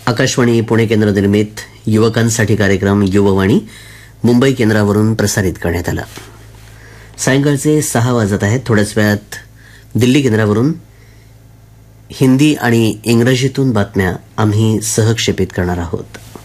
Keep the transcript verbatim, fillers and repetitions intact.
आकाशवाणी पुणे केंद्र निर्मित युवकांसाठी कार्यक्रम युववाणी मुंबई केंद्रावरून प्रसारित करण्यात आला. सायंकाळचे सहा वाजत आहेत. थोड्याच वेळात दिल्ली केंद्रावरून हिंदी आणि इंग्रजीतून बातम्या आम्ही सहक्षेपित करणार आहोत.